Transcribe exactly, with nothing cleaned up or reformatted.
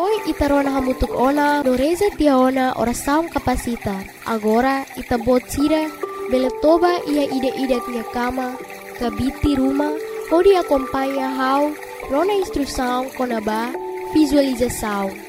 Noi itarona hamutuk ona no reza tiaona ora saum kapasita. Agora itabot sira beletoba ia ida-ida tia kama kabiti rumah pode acompanhar how rona instrução konaba visualização.